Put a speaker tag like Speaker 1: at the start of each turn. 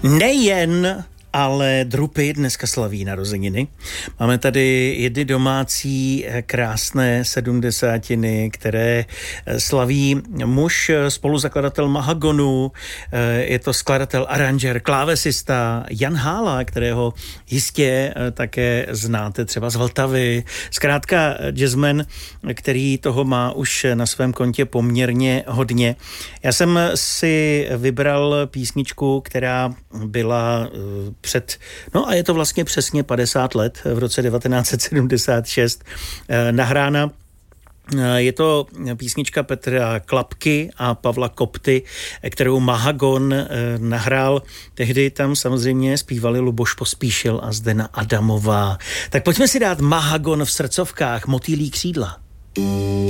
Speaker 1: Nejen, ale Drupy dneska slaví narozeniny. Máme tady jedny domácí krásné sedmdesátiny, které slaví muž, spoluzakladatel Mahagonu, je to skladatel, aranžér, klávesista Jan Hála, kterého jistě také znáte třeba z Vltavy. Zkrátka jazzman, který toho má už na svém kontě poměrně hodně. Já jsem si vybral písničku, která byla a je to vlastně přesně 50 let, v roce 1976 nahrána. Je to písnička Petra Klapky a Pavla Kopty, kterou Mahagon nahrál. Tehdy tam samozřejmě zpívali Luboš Pospíšil a Zdena Adamová. Tak pojďme si dát Mahagon v srdcovkách, Motýlí křídla.